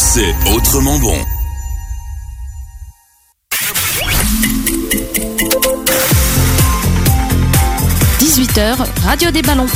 c'est autrement bon. « 18h, Radio des Ballons.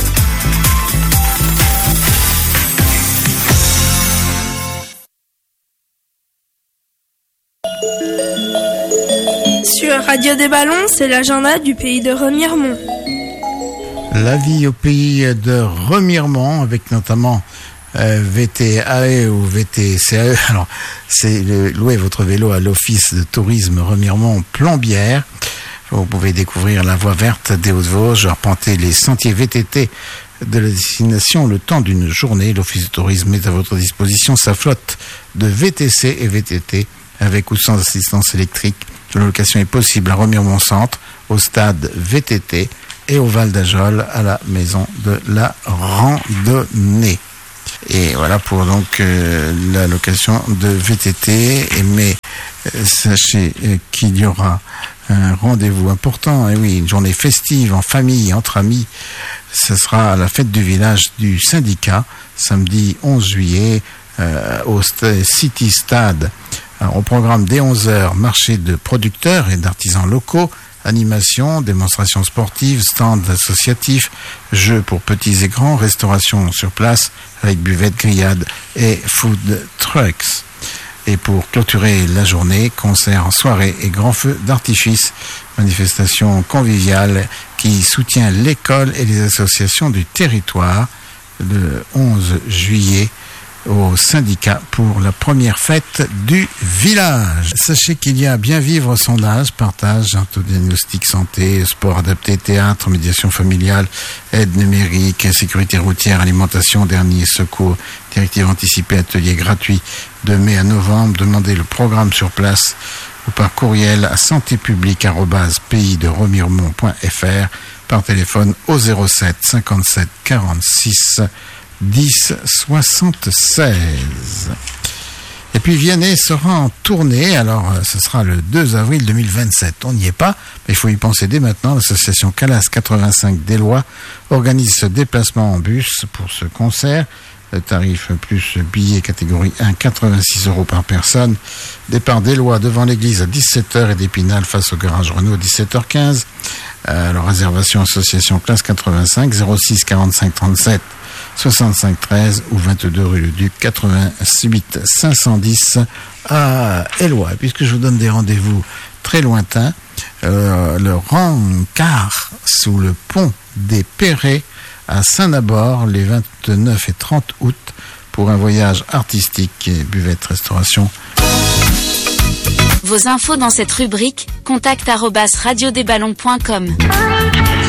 Sur Radio des Ballons, c'est l'agenda du pays de Remiremont. La vie au pays de Remiremont, avec notamment VTAE ou VTCAE. Alors, c'est louer votre vélo à l'Office de tourisme Remiremont Plombières. Vous pouvez découvrir la voie verte des Hauts-de-Vosges, arpenter les sentiers VTT de la destination le temps d'une journée. L'Office de tourisme met à votre disposition sa flotte de VTC et VTT avec ou sans assistance électrique. La location est possible à Remiremont Centre, au stade VTT et au Val d'Ajol à la maison de la randonnée. Et voilà pour donc la location de VTT. Mais sachez qu'il y aura un rendez-vous important, et oui, une journée festive en famille, entre amis. Ce sera à la fête du village du syndicat, samedi 11 juillet, au City Stade. Alors, au programme dès 11h, marché de producteurs et d'artisans locaux, animation, démonstrations sportives, stands associatifs, jeux pour petits et grands, restauration sur place avec buvette, grillade et food trucks. Et pour clôturer la journée, concert en soirée et grand feu d'artifice, manifestation conviviale qui soutient l'école et les associations du territoire le 11 juillet au syndicat pour la première fête du village. Sachez qu'il y a Bien Vivre sondage, partage, autodiagnostic santé, sport adapté, théâtre, médiation familiale, aide numérique, sécurité routière, alimentation, dernier secours, directive anticipée, atelier gratuit de mai à novembre. Demandez le programme sur place ou par courriel à santépublique@paysderemiremont.fr, par téléphone au 07 57 46 10 76. Et puis Vianney sera en tournée, alors ce sera le 2 avril 2027. On n'y est pas, mais il faut y penser dès maintenant. L'association Calas 85 d'Éloie organise ce déplacement en bus pour ce concert. Le tarif plus billet catégorie 1, 86 € par personne. Départ d'Éloie devant l'église à 17h et d'Épinal face au garage Renault à 17h15. Alors réservation association Classe 85 06 45 37 65 13 ou 22 rue Le Duc 88 510 à Éloie. Et puisque je vous donne des rendez-vous très lointains, le rencard sous le pont des Perrets à Saint-Nabord les 29 et 30 août pour un voyage artistique et buvette restauration. Vos infos dans cette rubrique, contact@radiodesballons.com.